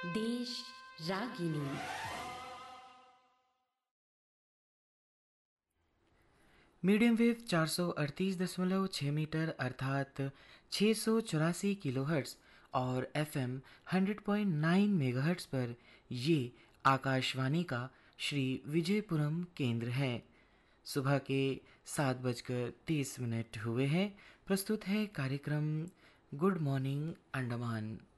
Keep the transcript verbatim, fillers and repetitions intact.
देश Ragini. Medium wave चार सौ अड़तीस दशमलव छः मीटर अर्थात छः सौ चौरासी किलोहर्ट्ज़ और FM hundred point nine megahertz पर ये आकाशवाणी का श्री विजयपुरम केंद्र है। सुबह के सात बजकर तीस मिनट हुए हैं। प्रस्तुत है कार्यक्रम गुड मॉर्निंग अंडमान।